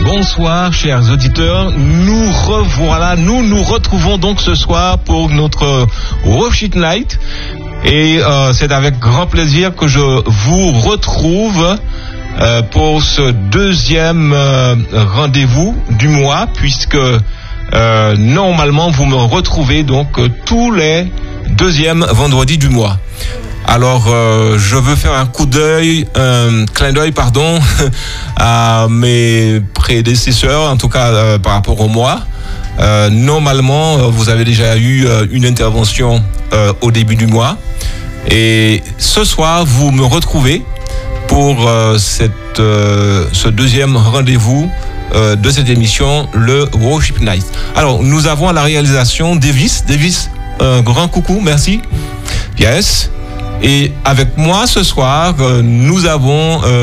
Bonsoir chers auditeurs, nous revoilà, nous nous retrouvons donc ce soir pour notre Worship Night et c'est avec grand plaisir que je vous retrouve pour ce deuxième rendez-vous du mois puisque normalement vous me retrouvez donc tous les deuxièmes vendredis du mois. Alors, je veux faire un clin d'œil, à mes prédécesseurs, en tout cas par rapport au mois. Normalement, vous avez déjà eu une intervention au début du mois. Et ce soir, vous me retrouvez pour ce deuxième rendez-vous de cette émission, le Worship Night. Alors, nous avons à la réalisation Davis, un grand coucou, merci. Yes. Et avec moi ce soir, nous avons